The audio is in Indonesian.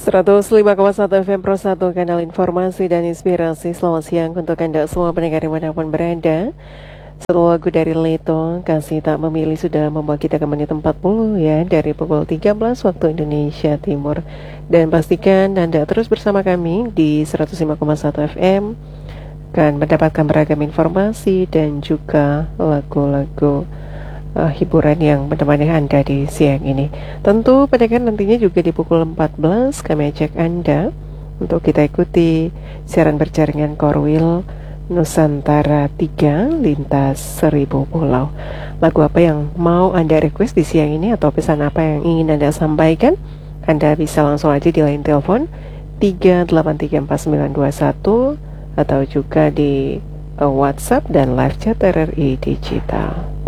105,1 FM Pro 1, kanal informasi dan inspirasi. Selamat siang untuk Anda semua pendengar dimanapun berada. Satu lagu dari Leto, Kasih Tak Memilih, sudah membawa kita ke menit 40 ya, dari pukul 13 waktu Indonesia Timur. Dan pastikan Anda terus bersama kami di 105,1 FM, akan mendapatkan beragam informasi dan juga lagu-lagu hiburan yang menemani Anda di siang ini. Tentu pendengar nantinya juga di pukul 14 kami ajak Anda untuk kita ikuti siaran berjaringan Korwil Nusantara 3 lintas 1000 pulau. Lagu apa yang mau Anda request di siang ini atau pesan apa yang ingin Anda sampaikan? Anda bisa langsung aja di line telepon 3834921 atau juga di WhatsApp dan live chat RRI Digital.